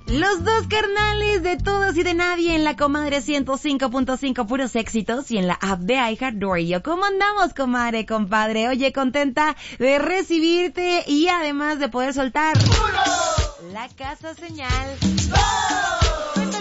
Los dos carnales de todos y de nadie en la Comadre 105.5 puros éxitos y en la app de iHeartRadio. ¿Cómo andamos, comadre, compadre? Oye, contenta de recibirte y además de poder soltar la casa señal. Cuéntale.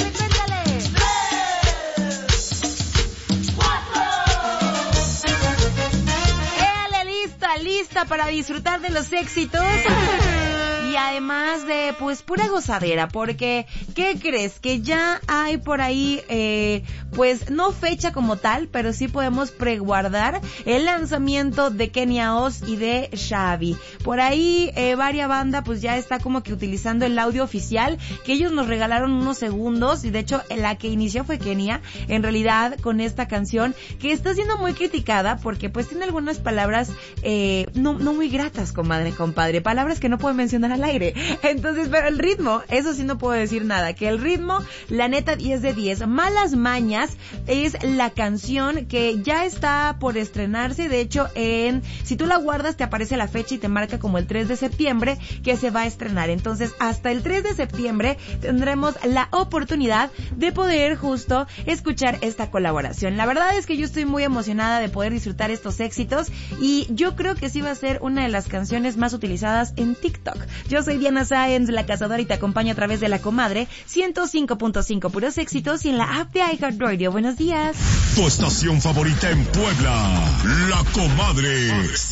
Lista para disfrutar de los éxitos y además de pues pura gozadera, porque ¿qué crees? Que ya hay por ahí pues no fecha como tal, pero sí podemos preguardar el lanzamiento de Kenia Oz y de Xavi. Por ahí varias banda pues ya está como que utilizando el audio oficial que ellos nos regalaron unos segundos, y de hecho la que inició fue Kenia en realidad con esta canción que está siendo muy criticada porque pues tiene algunas palabras no muy gratas, comadre, compadre, palabras que no puedo mencionar al aire. Entonces, pero el ritmo, eso sí no puedo decir nada, que el ritmo, la neta 10 de 10. Malas Mañas es la canción que ya está por estrenarse. De hecho, si tú la guardas te aparece la fecha y te marca como el 3 de septiembre que se va a estrenar. Entonces, hasta el 3 de septiembre tendremos la oportunidad de poder justo escuchar esta colaboración. La verdad es que yo estoy muy emocionada de poder disfrutar estos éxitos y yo creo que sí va a ser una de las canciones más utilizadas en TikTok. Yo soy Diana Sáenz, la cazadora, y te acompaño a través de la Comadre 105.5 puros éxitos y en la app de iHeartRadio. Buenos días. Tu estación favorita en Puebla, la Comadre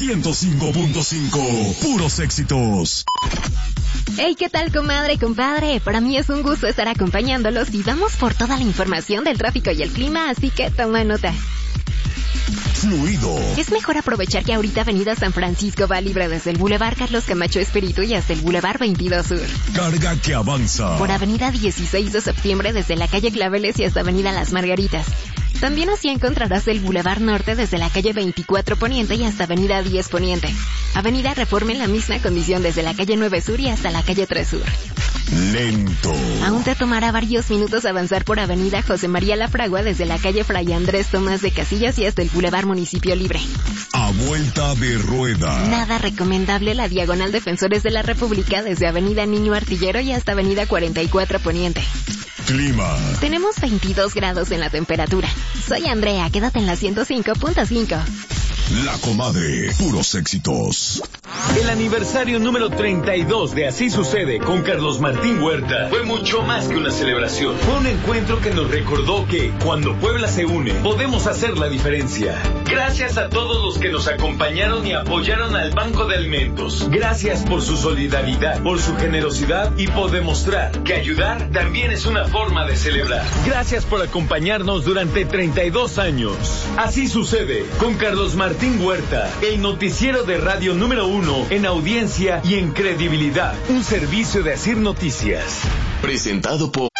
105.5 puros éxitos. Hey, ¿qué tal, comadre, compadre? Para mí es un gusto estar acompañándolos y vamos por toda la información del tráfico y el clima, así que toma nota. Fluido. Es mejor aprovechar que ahorita Avenida San Francisco va libre desde el Boulevard Carlos Camacho Espíritu y hasta el Boulevard 22 Sur. Carga que avanza. Por Avenida 16 de Septiembre desde la calle Claveles y hasta Avenida Las Margaritas. También así encontrarás el Boulevard Norte desde la calle 24 Poniente y hasta Avenida 10 Poniente. Avenida Reforma en la misma condición desde la calle 9 Sur y hasta la calle 3 Sur. Lento. Aún te tomará varios minutos avanzar por Avenida José María La Fragua desde la calle Fray Andrés Tomás de Casillas y hasta el Boulevard Municipio Libre. A vuelta de rueda. Nada recomendable la Diagonal Defensores de la República desde Avenida Niño Artillero y hasta Avenida 44 Poniente. Clima. Tenemos 22 grados en la temperatura. Soy Andrea, quédate en la 105.5. La Comadre, puros éxitos. El aniversario número 32 de Así Sucede con Carlos Martín Huerta fue mucho más que una celebración. Fue un encuentro que nos recordó que cuando Puebla se une, podemos hacer la diferencia. Gracias a todos los que nos acompañaron y apoyaron al Banco de Alimentos. Gracias por su solidaridad, por su generosidad y por demostrar que ayudar también es una forma de celebrar. Gracias por acompañarnos durante 32 años. Así Sucede con Carlos Martín Huerta, el noticiero de radio número 1 en audiencia y en credibilidad. Un servicio de Asir Noticias. Presentado por